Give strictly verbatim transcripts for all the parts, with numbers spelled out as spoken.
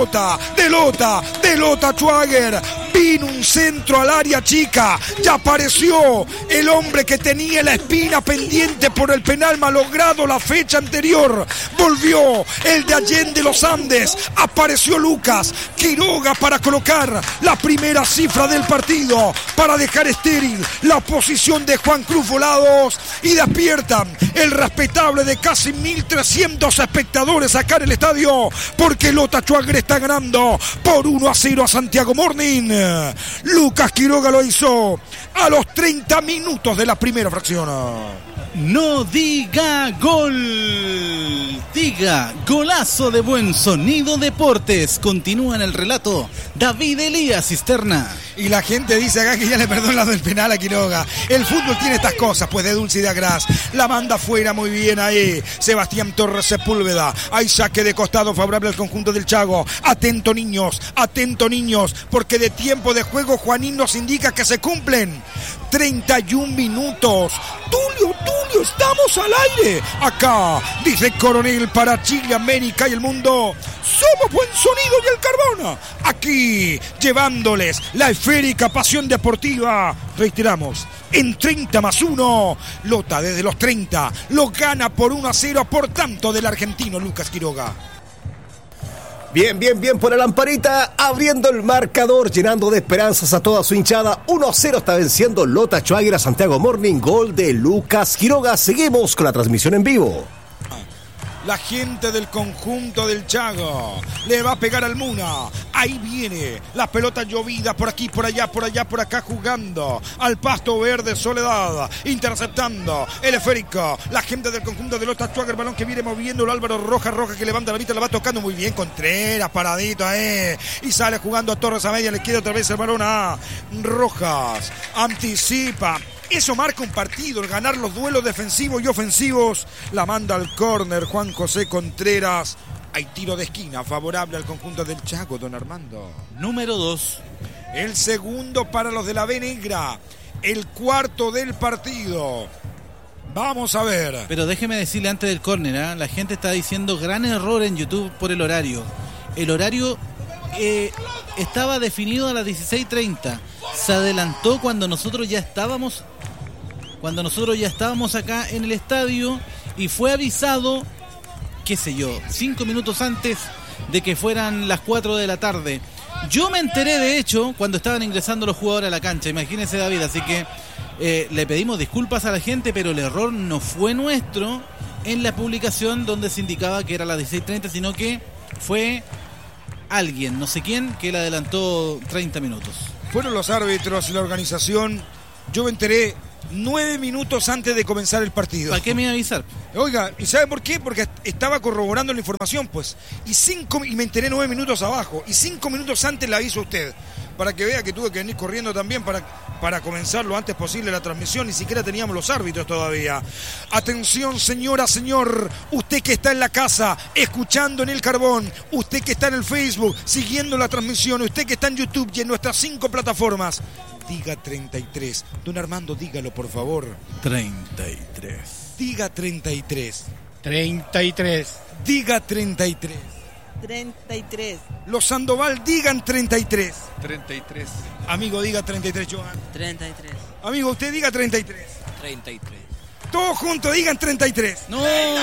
Lota, de Lota, de Lota Schwager. Vino un centro al área chica. Ya apareció el hombre que tenía la espina pendiente por el penal malogrado la fecha anterior. Volvió el de Allende los Andes. Apareció Lucas Quiroga para colocar la primera cifra del partido, para dejar estéril la posición de Juan Cruz Volados, y despiertan el respetable de casi mil trescientos espectadores acá en el estadio, porque Lota Schwager está ganando por uno a cero a Santiago Morning. Lucas Quiroga lo hizo a los treinta minutos de la primera fracción. No diga gol, diga golazo de Buen Sonido Deportes. Continúa en el relato David Elías Cisterna. Y la gente dice acá que ya le perdonó la del penal a Quiroga. El fútbol tiene estas cosas, pues, de dulce y de agraz. La manda afuera muy bien ahí Sebastián Torres Sepúlveda. Hay saque de costado favorable al conjunto del Chago. Atento, niños, atento, niños, porque de tiempo de juego Juanín nos indica que se cumplen treinta y un minutos. Tulio, Tulio, estamos al aire. Acá, dice Coronel, para Chile, América y el mundo. Somos Buen Sonido y el Carbona. Aquí, llevándoles la esférica pasión deportiva. Reiteramos, en treinta más uno, Lota desde los treinta lo gana por uno a cero, por tanto, del argentino Lucas Quiroga. Bien, bien, bien por la lamparita, abriendo el marcador, llenando de esperanzas a toda su hinchada. uno a cero está venciendo Lota Schwager a Santiago Morning, gol de Lucas Quiroga. Seguimos con la transmisión en vivo. La gente del conjunto del Chago le va a pegar al Muna. Ahí viene la pelota llovida, por aquí, por allá, por allá, por acá, jugando al pasto verde. Soledad interceptando el esférico. La gente del conjunto de Lota Schwager, balón que viene moviendo Álvaro Rojas. Rojas que levanta la vista, la va tocando muy bien Contreras, paradito ahí. Y sale jugando a Torres a media, le queda otra vez el balón a Rojas. Anticipa. Eso marca un partido, el ganar los duelos defensivos y ofensivos. La manda al córner Juan José Contreras. Hay tiro de esquina favorable al conjunto del Chago, don Armando. Número dos. El segundo para los de la B Negra. El cuarto del partido. Vamos a ver. Pero déjeme decirle antes del córner, ¿eh? La gente está diciendo gran error en YouTube por el horario. El horario eh, estaba definido a las dieciséis treinta. Se adelantó cuando nosotros ya estábamos cuando nosotros ya estábamos acá en el estadio, y fue avisado, qué sé yo, cinco minutos antes de que fueran las cuatro de la tarde. Yo me enteré, de hecho, cuando estaban ingresando los jugadores a la cancha. Imagínense, David, así que eh, le pedimos disculpas a la gente, pero el error no fue nuestro en la publicación donde se indicaba que era las dieciséis treinta, sino que fue alguien, no sé quién, que le adelantó treinta minutos. Fueron los árbitros y la organización. Yo me enteré nueve minutos antes de comenzar el partido. ¿Para qué me iba a avisar? Oiga, ¿y sabe por qué? Porque estaba corroborando la información, pues. Y cinco y me enteré nueve minutos abajo. Y cinco minutos antes le aviso a usted. Para que vea que tuve que venir corriendo también para, para comenzar lo antes posible la transmisión. Ni siquiera teníamos los árbitros todavía. Atención, señora, señor. Usted que está en la casa, escuchando en el Carbón. Usted que está en el Facebook, siguiendo la transmisión. Usted que está en YouTube y en nuestras cinco plataformas. Diga treinta y tres. Don Armando, dígalo, por favor. treinta y tres. Diga treinta y tres. treinta y tres. Diga treinta y tres. treinta y tres. Los Sandoval digan treinta y tres. treinta y tres. Amigo, diga treinta y tres, Joan. treinta y tres. Amigo, usted diga treinta y tres. treinta y tres. Todos juntos digan treinta y tres. No.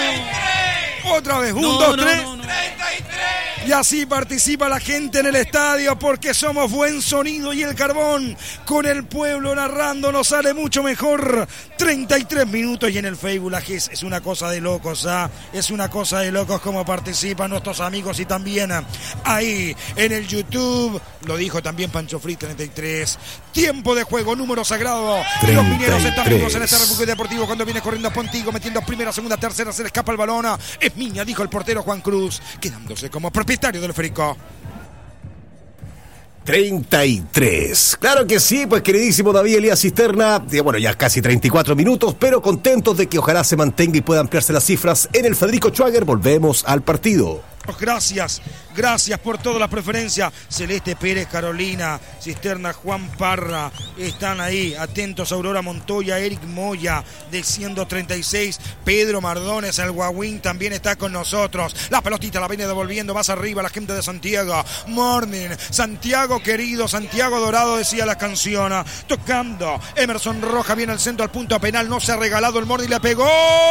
Otra vez, un, No, dos, no, tres. no, no. treinta y tres. Y así participa la gente en el estadio, porque somos Buen Sonido y el Carbón. Con el pueblo narrando nos sale mucho mejor. treinta y tres minutos, y en el Facebook la G E S es una cosa de locos, ¿ah? Es una cosa de locos como participan nuestros amigos, y también ahí en el YouTube, lo dijo también Pancho Fritz, treinta y tres. Tiempo de juego, número sagrado. Los mineros están vivos en este refugio deportivo cuando viene corriendo Pontigo, metiendo primera, segunda, tercera, se le escapa el balón. Es Miña, dijo el portero Juan Cruz, quedándose como propietario del esférico. treinta y tres. Claro que sí, pues queridísimo David Elías Cisterna. Bueno, ya casi treinta y cuatro minutos, pero contentos de que ojalá se mantenga y pueda ampliarse las cifras en el Federico Schwager. Volvemos al partido. Gracias, gracias por toda la preferencia. Celeste Pérez, Carolina Cisterna, Juan Parra, están ahí, atentos. Aurora Montoya, Eric Moya, de ciento treinta y seis, Pedro Mardones, el Guaguín también está con nosotros. La pelotita la viene devolviendo más arriba la gente de Santiago Morning. Santiago querido, Santiago dorado, decía la canción. Tocando, Emerson Roja viene al centro, al punto penal, no se ha regalado el Morning, le pegó.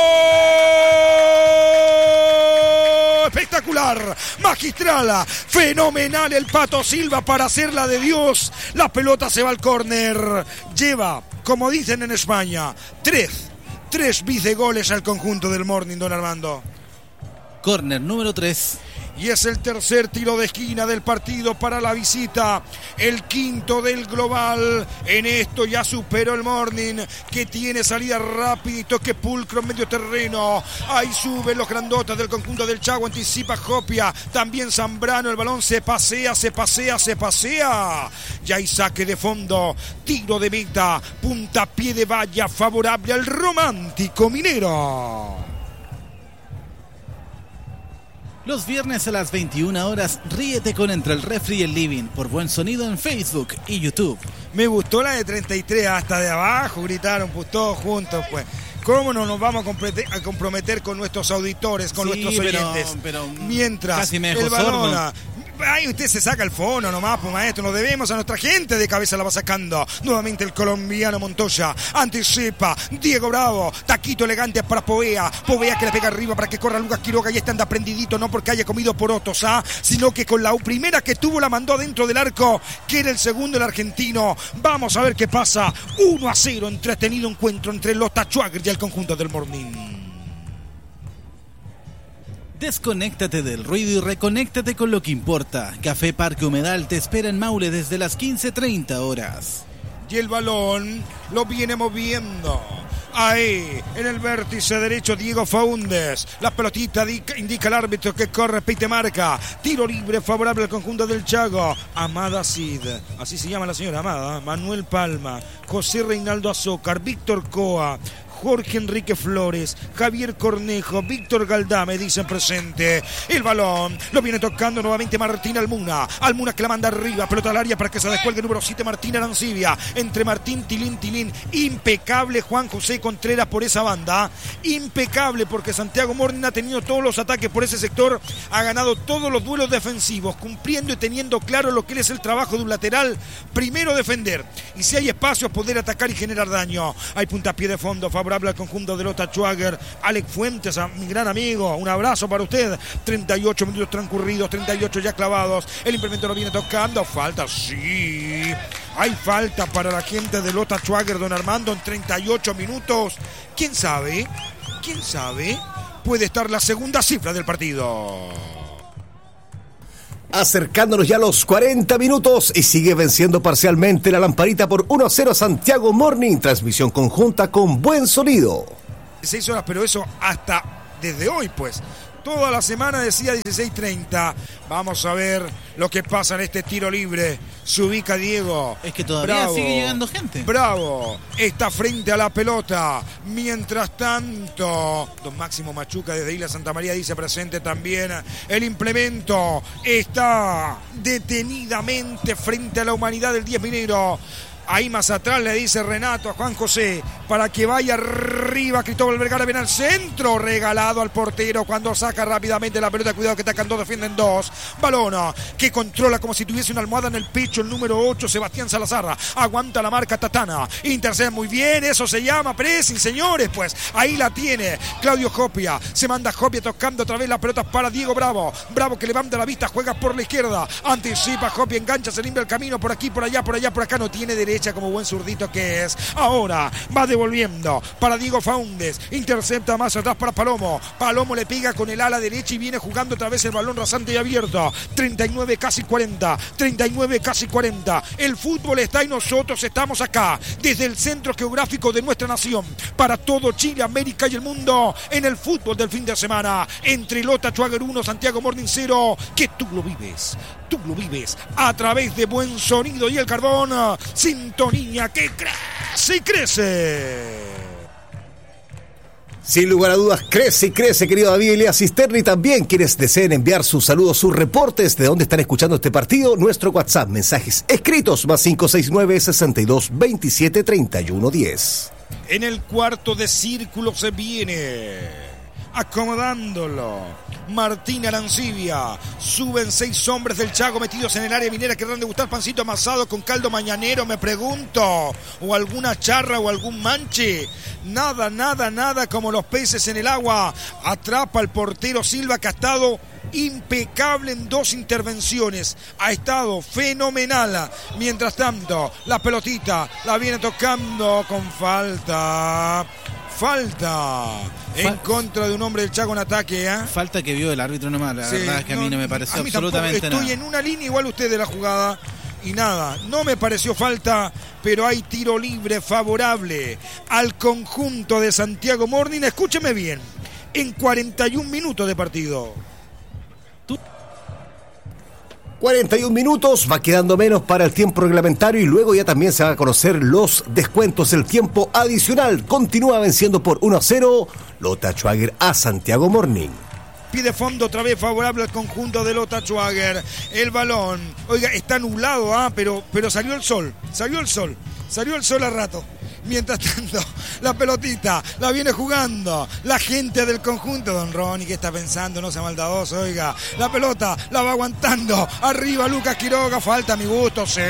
Espectacular, magistral, fenomenal el Pato Silva para hacerla de Dios. La pelota se va al córner. Lleva, como dicen en España, tres, tres bis de goles al conjunto del Morning, don Armando. Córner número tres. Y es el tercer tiro de esquina del partido para la visita. El quinto del global. En esto ya superó el Morning, que tiene salida rápida y toque pulcro en medio terreno. Ahí suben los grandotas del conjunto del Chago. Anticipa Jopia. También Zambrano. El balón se pasea, se pasea, se pasea. Ya hay saque de fondo. Tiro de meta. Puntapié de valla favorable al Romántico Minero. Los viernes a las veintiuna horas, ríete con Entre el Refri y el Living por Buen Sonido en Facebook y YouTube. Me gustó la de treinta y tres, hasta de abajo gritaron, pues todos juntos, pues. ¿Cómo no nos vamos a comprometer con nuestros auditores, con sí, nuestros oyentes? Pero, pero mientras casi me el balón... sordo. Ahí usted se saca el fono nomás, pues maestro, nos debemos a nuestra gente, de cabeza la va sacando. Nuevamente el colombiano Montoya, anticipa, Diego Bravo, taquito elegante para Povea, Povea que le pega arriba para que corra Lucas Quiroga y este anda prendidito, no porque haya comido porotos, ¿ah? Sino que con la primera que tuvo la mandó dentro del arco, que era el segundo el argentino. Vamos a ver qué pasa, uno a cero, entretenido encuentro entre los Tachuagre y el conjunto del Morning. Desconéctate del ruido y reconéctate con lo que importa. Café Parque Humedal te espera en Maule desde las quince treinta horas. Y el balón lo viene moviendo. Ahí, en el vértice derecho, Diego Faúndez. La pelotita indica el árbitro que corre, pite marca. Tiro libre favorable al conjunto del Chago. Amada Cid, así se llama la señora Amada. Manuel Palma, José Reinaldo Azócar, Víctor Coa, Jorge Enrique Flores, Javier Cornejo, Víctor Galdame dicen presente. El balón lo viene tocando nuevamente Martín Almuna. Almuna que la manda arriba, pelota al área para que se descuelgue el número siete Martín Arancibia. Entre Martín, Tilín, Tilín. Impecable Juan José Contreras por esa banda. Impecable porque Santiago Morning ha tenido todos los ataques por ese sector. Ha ganado todos los duelos defensivos, cumpliendo y teniendo claro lo que es el trabajo de un lateral. Primero defender. Y si hay espacios, poder atacar y generar daño. Hay puntapié de fondo favorable al conjunto de los Tachuagre. Alex Fuentes, a mi gran amigo, un abrazo para usted. treinta y ocho minutos transcurridos, treinta y ocho ya clavados. El implemento lo viene tocando. Falta, sí. Hay falta para la gente de los Tachuagre, don Armando, en treinta y ocho minutos. ¿Quién sabe? ¿Quién sabe? Puede estar la segunda cifra del partido. Acercándonos ya a los cuarenta minutos y sigue venciendo parcialmente la Lamparita por uno a cero Santiago Morning. Transmisión conjunta con Buen Sonido. dieciséis horas, pero eso hasta desde hoy, pues. Toda la semana decía dieciséis treinta. Vamos a ver lo que pasa en este tiro libre. Se ubica Diego. Es que todavía Bravo, sigue llegando gente. Bravo. Está frente a la pelota. Mientras tanto, don Máximo Machuca desde Isla Santa María dice presente también. El implemento está detenidamente frente a la humanidad del diez minero. Ahí más atrás le dice Renato a Juan José para que vaya arriba. Cristóbal Vergara viene al centro, regalado al portero cuando saca rápidamente la pelota. Cuidado que atacan dos, defienden dos. Balón que controla como si tuviese una almohada en el pecho el número ocho, Sebastián Salazar. Aguanta la marca Tatana, intercede muy bien, eso se llama pressing, señores. Pues ahí la tiene Claudio Jopia, se manda Jopia tocando otra vez la pelota para Diego Bravo. Bravo que levanta la vista, juega por la izquierda, anticipa Jopia, engancha, se limpia el camino por aquí, por allá, por allá, por acá. No tiene derecha como buen zurdito que es. Ahora va devolviendo para Diego Faúndez, intercepta más atrás para Palomo. Palomo le pega con el ala derecha y viene jugando otra vez el balón rasante y abierto. treinta y nueve casi cuarenta, treinta y nueve casi cuarenta. El fútbol está y nosotros estamos acá desde el centro geográfico de nuestra nación para todo Chile, América y el mundo en el fútbol del fin de semana entre Lota Tachuagre uno, Santiago Morning cero. Que tú lo vives, tú lo vives a través de Buen Sonido y el Carbón. Sintonía que crece y crece. Sin lugar a dudas, crece y crece, querido David Elías Cisterna, y también quienes deseen enviar sus saludos, sus reportes de dónde están escuchando este partido, nuestro WhatsApp, mensajes escritos, más cinco seis nueve, sesenta y dos, veintisiete, treinta y uno, diez. En el cuarto de círculo se viene acomodándolo Martín Arancibia. Suben seis hombres del Chago metidos en el área minera. Querrán degustar pancito amasado con caldo mañanero, me pregunto, o alguna charra o algún manche. Nada, nada, nada, como los peces en el agua. Atrapa al portero Silva, que ha estado impecable en dos intervenciones, ha estado fenomenal. Mientras tanto, la pelotita la viene tocando con falta. Falta en Fal- contra de un hombre del Chaco en ataque, ¿eh? Falta que vio el árbitro nomás, la Sí, verdad es que a mí no me pareció a mí absolutamente tampoco. Estoy nada. en una línea igual usted de la jugada y nada, no me pareció falta, pero hay tiro libre favorable al conjunto de Santiago Morning. Escúcheme bien, en cuarenta y un minutos de partido. cuarenta y un minutos, va quedando menos para el tiempo reglamentario y luego ya también se van a conocer los descuentos, el tiempo adicional. Continúa venciendo por uno a cero Lota Schwager a Santiago Morning. Pide fondo otra vez favorable al conjunto de Lota Schwager. El balón, oiga, está nublado, ¿ah? pero, pero salió el sol, salió el sol, salió el sol a rato. Mientras tanto, la pelotita la viene jugando la gente del conjunto. Don Ronnie, ¿qué está pensando? No sea maldadoso, oiga. La pelota la va aguantando. Arriba Lucas Quiroga, falta a mi gusto, sí.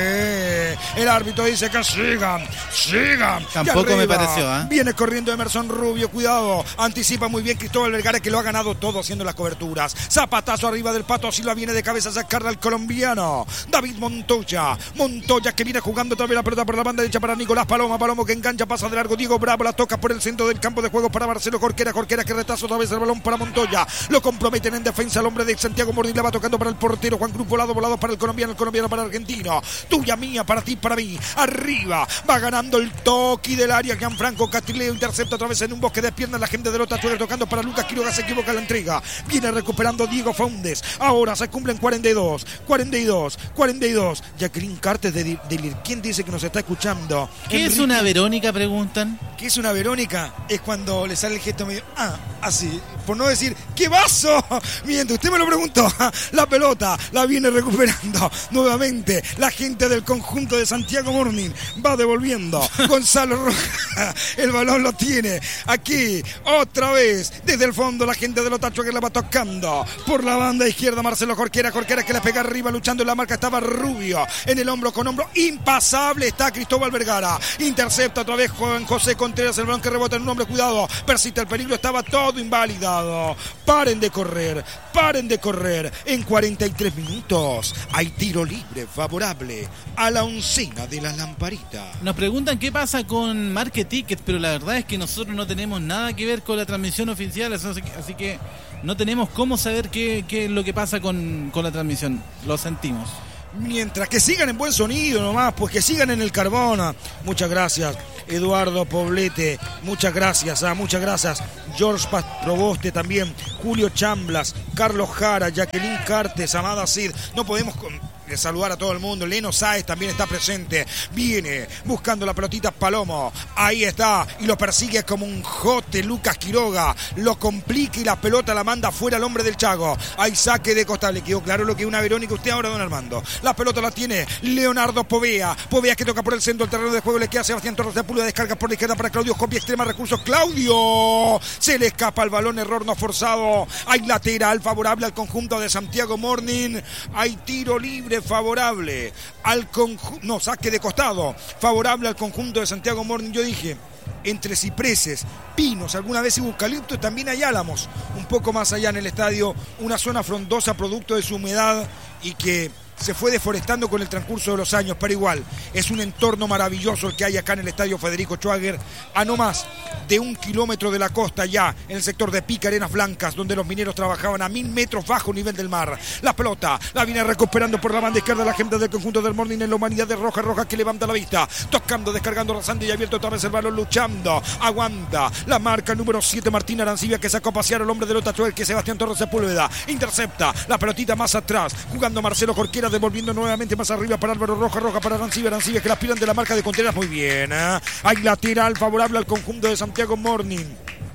El árbitro dice que sigan, sigan. Tampoco me pareció, ¿eh? Viene corriendo Emerson Rubio, cuidado. Anticipa muy bien Cristóbal Vergara, que lo ha ganado todo haciendo las coberturas. Zapatazo arriba del Pato Silva, viene de cabeza a sacarla al colombiano David Montoya. Montoya que viene jugando otra vez la pelota por la banda derecha para Nicolás Palomo. Palomo que engancha, pasa de largo, Diego Bravo la toca por el centro del campo de juego para Marcelo Jorquera, Jorquera que retrasa otra vez el balón para Montoya, lo comprometen en defensa el hombre de Santiago Morning, la va tocando para el portero Juan Cruz, volado, volado para el colombiano, el colombiano para el argentino, tuya mía, para ti, para mí, arriba, va ganando el toque del área, Gianfranco Castileo intercepta otra vez en un bosque de piernas la gente de Lota Schwager, tocando para Lucas Quiroga, se equivoca la entrega, viene recuperando Diego Faúndez, ahora se cumplen cuarenta y dos, cuarenta y dos, cuarenta y dos, Jacqueline Cartes de, de, de ¿quién dice que nos está escuchando? ¿Qué Enrique. es una Verónica? Preguntan. ¿Qué es una Verónica? Es cuando le sale el gesto medio, ah, así, por no decir, ¡qué vaso! Mientras usted me lo preguntó, la pelota la viene recuperando nuevamente la gente del conjunto de Santiago Morning, va devolviendo Gonzalo Rojas, el balón lo tiene aquí, otra vez, desde el fondo la gente de Lota Schwager la va tocando, por la banda izquierda Marcelo Jorquera, Jorquera que le pega arriba luchando en la marca, estaba Rubio, en el hombro con hombro, impasable está Cristóbal Vergara, intercepta otra vez Juan José Contreras, el balón que rebota en un hombre, cuidado, persiste el peligro, estaba todo invalidado. Paren de correr, paren de correr. En cuarenta y tres minutos hay tiro libre favorable a la oncena de la lamparita. Nos preguntan qué pasa con Market Tickets, pero la verdad es que nosotros no tenemos nada que ver con la transmisión oficial, así que, así que no tenemos cómo saber qué, qué es lo que pasa con, con la transmisión. Lo sentimos. Mientras que sigan en buen sonido nomás, pues que sigan en el carbón. Muchas gracias, Eduardo Poblete. Muchas gracias, ah, muchas gracias. George Paz Proboste también. Julio Chamblas, Carlos Jara, Jacqueline Cartes, Amada Cid. No podemos con... de saludar a todo el mundo. Leno Sáez también está presente. Viene buscando la pelotita Palomo. Ahí está. Y lo persigue como un jote Lucas Quiroga. Lo complica y la pelota la manda fuera al hombre del Chago. Hay saque de Costa. Le quedó claro lo que es una Verónica usted ahora, don Armando. La pelota la tiene Leonardo Povea. Povea que toca por el centro del terreno de juego. Le queda Sebastián Torres de Pulga. Descarga por la izquierda para Claudio Copia. Extrema recursos. Claudio. Se le escapa el balón. Error no forzado. Hay lateral favorable al conjunto de Santiago Morning. Hay tiro libre favorable al conjunto, no, saque de costado, favorable al conjunto de Santiago Morning. Yo dije, entre cipreses, pinos, alguna vez hubo eucalipto, también hay álamos, un poco más allá en el estadio, una zona frondosa producto de su humedad y que se fue deforestando con el transcurso de los años, pero igual, es un entorno maravilloso el que hay acá en el estadio Federico Schwager, a no más de un kilómetro de la costa ya, en el sector de Pica, Arenas Blancas, donde los mineros trabajaban a mil metros bajo nivel del mar. La pelota la viene recuperando por la banda izquierda la gente del conjunto del Morning en la humanidad de Roja, Roja que levanta la vista, tocando, descargando, rozando y abierto otra vez el balón, luchando, aguanta, la marca número siete Martín Arancibia que sacó a pasear al hombre de Lota Schwager, que Sebastián Torres Sepúlveda, intercepta, la pelotita más atrás, jugando Marcelo Jorquera, devolviendo nuevamente más arriba para Álvaro Roja, Roja para Arancibia, Arancibia que la aspiran de la marca de Contreras, muy bien, ¿eh? Hay lateral favorable al conjunto de Santiago Morning.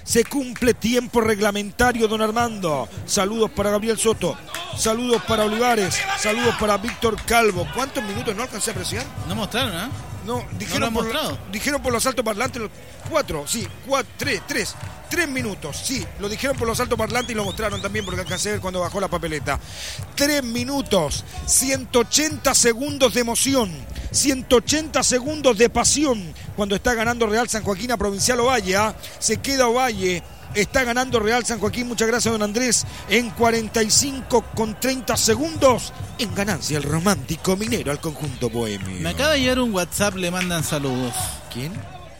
Se cumple tiempo reglamentario, don Armando. Saludos para Gabriel Soto. Saludos para Olivares. Saludos para Víctor Calvo. ¿Cuántos minutos no alcancé a apreciar? No mostraron, ¿ah? ¿eh? No, dijeron, ¿No lo han por, mostrado? dijeron por los altoparlantes los cuatro, sí, cuatro, tres, tres, tres minutos, sí, lo dijeron por los altoparlantes y lo mostraron también porque alcancé a ver cuando bajó la papeleta. Tres minutos, ciento ochenta segundos de emoción, ciento ochenta segundos de pasión cuando está ganando Real San Joaquín a Provincial Ovalle, ¿eh? Se queda Ovalle. Está ganando Real San Joaquín, muchas gracias don Andrés, en cuarenta y cinco con treinta segundos, en ganancia el romántico minero al conjunto bohemio. Me acaba de llegar un WhatsApp, le mandan saludos. ¿Quién?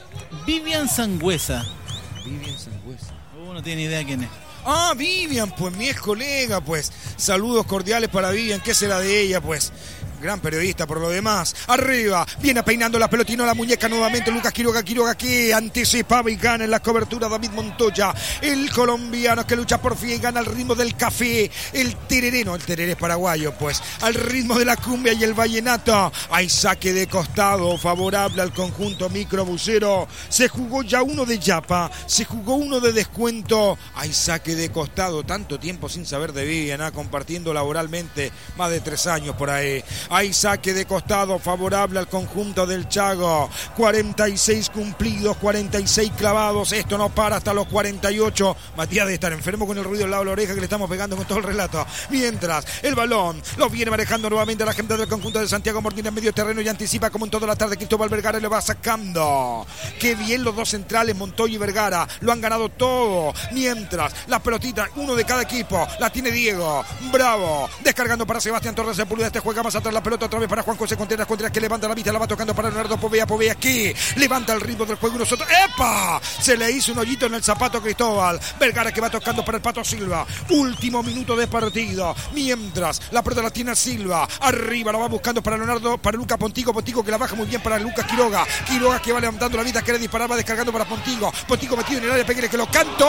Vivian Sangüesa. Vivian Sangüesa. Uh, no tiene idea quién es. Ah, Vivian, pues mi ex colega, pues. Saludos cordiales para Vivian, ¿qué será de ella, pues? Gran periodista por lo demás. Arriba, viene peinando la pelotino la muñeca nuevamente Lucas Quiroga. Quiroga que anticipaba y gana en la cobertura David Montoya. El colombiano que lucha por fin y gana al ritmo del café. El terereno, el tereré paraguayo, pues. Al ritmo de la cumbia y el vallenato. Hay saque de costado favorable al conjunto microbusero. Se jugó ya uno de Yapa. Se jugó uno de descuento. Hay saque de costado. Tanto tiempo sin saber de Vivian, ¿eh? Compartiendo laboralmente más de tres años por ahí. Hay saque de costado favorable al conjunto del Chago. cuarenta y seis cumplidos, cuarenta y seis clavados. Esto no para hasta los cuarenta y ocho. Matías debe estar enfermo con el ruido al lado de la oreja que le estamos pegando con todo el relato. Mientras el balón lo viene manejando nuevamente la gente del conjunto de Santiago Mortín en medio terreno y anticipa como en toda la tarde Cristóbal Vergara y le va sacando. Qué bien los dos centrales, Montoya y Vergara. Lo han ganado todo. Mientras la pelotita, uno de cada equipo, la tiene Diego. Bravo. Descargando para Sebastián Torres Sepúlveda. Este juega más atrás la pelota otra vez para Juan José Contreras. Contreras que levanta la vista, la va tocando para Leonardo Povea. Povea que levanta el ritmo del juego y nosotros. ¡Epa! Se le hizo un hoyito en el zapato a Cristóbal. Vergara que va tocando para el Pato Silva. Último minuto de partido. Mientras la pelota la tiene Silva. Arriba la va buscando para Leonardo, para Lucas Pontigo. Pontigo que la baja muy bien para Lucas Quiroga. Quiroga que va levantando la vista, quiere disparar, va descargando para Pontigo. Pontigo metido en el área, Peguere que lo cantó.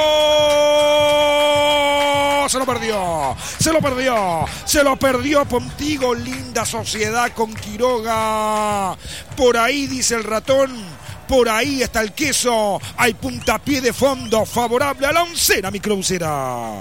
Se lo perdió. Se lo perdió. Se lo perdió Pontigo. Linda sociedad con Quiroga. Por ahí dice el ratón. Por ahí está el queso. Hay puntapié de fondo favorable a la oncena microbusera.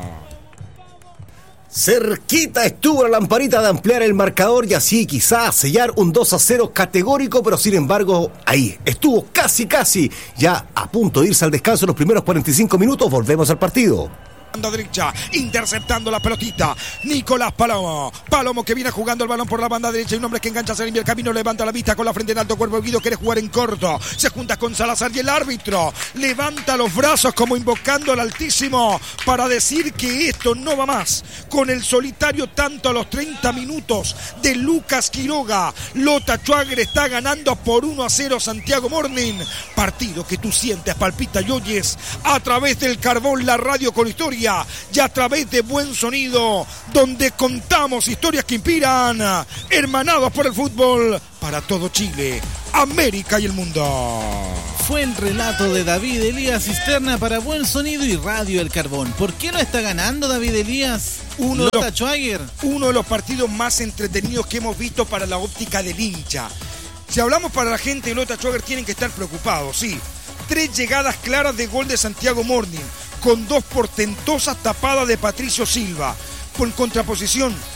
Cerquita estuvo la lamparita de ampliar el marcador y así quizás sellar un dos a cero categórico, pero sin embargo ahí estuvo casi casi ya a punto de irse al descanso en los primeros cuarenta y cinco minutos. Volvemos al partido. Derecha, interceptando la pelotita Nicolás Palomo, Palomo que viene jugando el balón por la banda derecha y un hombre que engancha, se limpia el camino, levanta la vista con la frente en alto, Cuervo Guido quiere jugar en corto, se junta con Salazar y el árbitro levanta los brazos como invocando al Altísimo para decir que esto no va más, con el solitario tanto a los treinta minutos de Lucas Quiroga. Lota Schwager está ganando por uno a cero Santiago Morning, partido que tú sientes, palpita y oyes a través del Carbón, la radio con historia y a través de Buen Sonido, donde contamos historias que inspiran, hermanados por el fútbol para todo Chile, América y el mundo. Fue el relato de David Elías Cisterna para Buen Sonido y Radio El Carbón. ¿Por qué no está ganando David Elías? Uno de, Lota los, Schwager. uno de los partidos más entretenidos que hemos visto para la óptica del hincha. Si hablamos para la gente de Lota Schwager, tienen que estar preocupados, sí. Tres llegadas claras de gol de Santiago Morning, con dos portentosas tapadas de Patricio Silva. Con contraposición,